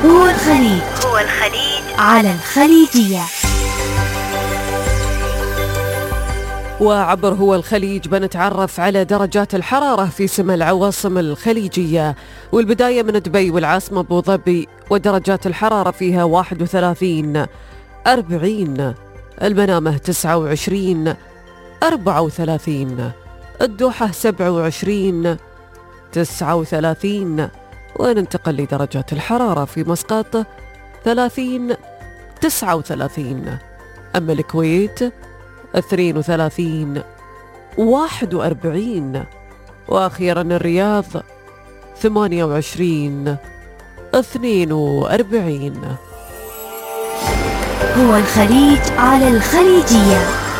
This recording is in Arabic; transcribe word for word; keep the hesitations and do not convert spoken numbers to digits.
هو الخليج هو الخليج على الخليجية. وعبر هو الخليج بنتعرف على درجات الحرارة في سما العواصم الخليجية، والبداية من دبي والعاصمة أبو ظبي، ودرجات الحرارة فيها واحد وثلاثين، أربعين، المنامة تسعة وعشرين، أربعة وثلاثين، الدوحة سبعة وعشرين، تسعة وثلاثين، وننتقل لدرجات الحرارة في مسقط ثلاثين، تسعة وثلاثين، أما الكويت اثنين وثلاثين، واحد وأربعين، وأخيرا الرياض ثمانية وعشرين، اثنين وأربعين. هو الخليج على الخليجية.